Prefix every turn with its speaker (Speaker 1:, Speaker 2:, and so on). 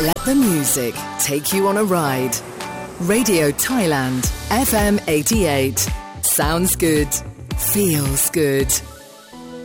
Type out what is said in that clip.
Speaker 1: Let the music take you on a ride. Radio Thailand, FM 88. Sounds good. Feels good.